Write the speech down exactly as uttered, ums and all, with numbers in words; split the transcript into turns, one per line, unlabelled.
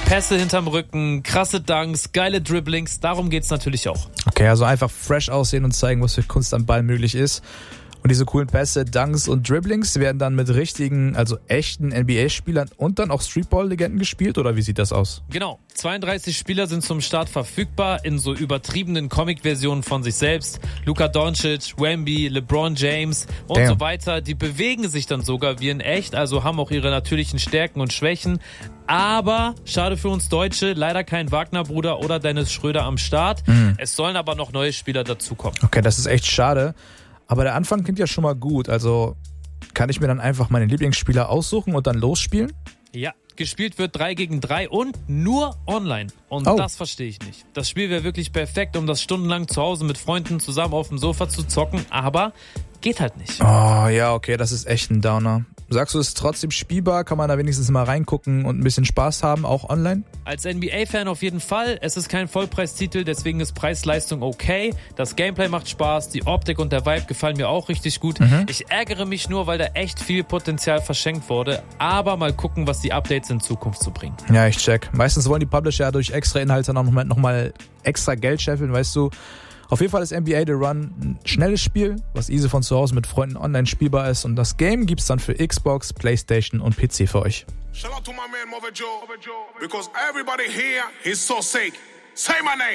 Pässe hinterm Rücken, krasse Dunks, geile Dribblings, darum geht's natürlich auch.
Okay, also einfach fresh aussehen und zeigen, was für Kunst am Ball möglich ist. Und diese coolen Pässe, Dunks und Dribblings werden dann mit richtigen, also echten N B A-Spielern und dann auch Streetball-Legenden gespielt, oder wie sieht das aus?
Genau, zweiunddreißig Spieler sind zum Start verfügbar in so übertriebenen Comic-Versionen von sich selbst. Luka Doncic, Wemby, LeBron James und
Damn.
so weiter. Die bewegen sich dann sogar wie in echt, also haben auch ihre natürlichen Stärken und Schwächen. Aber, schade für uns Deutsche, leider kein Wagner-Bruder oder Dennis Schröder am Start. Mhm. Es sollen aber noch neue Spieler dazukommen.
Okay, das ist echt schade. Aber der Anfang klingt ja schon mal gut. Also kann ich mir dann einfach meine Lieblingsspieler aussuchen und dann losspielen?
Ja, gespielt wird drei gegen drei und nur online. Und
oh.
das verstehe ich nicht. Das Spiel wäre wirklich perfekt, um das stundenlang zu Hause mit Freunden zusammen auf dem Sofa zu zocken, aber geht halt nicht.
Oh ja, okay, das ist echt ein Downer. Sagst du, es ist trotzdem spielbar? Kann man da wenigstens mal reingucken und ein bisschen Spaß haben, auch online?
Als N B A-Fan auf jeden Fall. Es ist kein Vollpreistitel, deswegen ist Preis-Leistung okay. Das Gameplay macht Spaß, die Optik und der Vibe gefallen mir auch richtig gut. Mhm. Ich ärgere mich nur, weil da echt viel Potenzial verschenkt wurde. Aber mal gucken, was die Updates in Zukunft zu bringen.
Ja, ich check. Meistens wollen die Publisher ja durch extra Inhalte noch mal, noch mal extra Geld scheffeln, weißt du. Auf jeden Fall ist N B A The Run ein schnelles Spiel, was easy von zu Hause mit Freunden online spielbar ist. Und das Game gibt's dann für Xbox, Playstation und P C für euch.
Shout out to my man Mother Joe, because everybody here is so sick. Say my name.